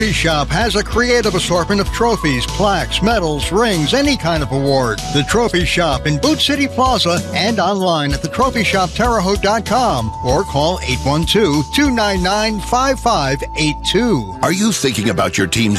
Trophy Shop has a creative assortment of trophies, plaques, medals, rings, any kind of award. The Trophy Shop in Boot City Plaza and online at thetrophyshopterrehaute.com or call 812-299-5582. Are you thinking about your team's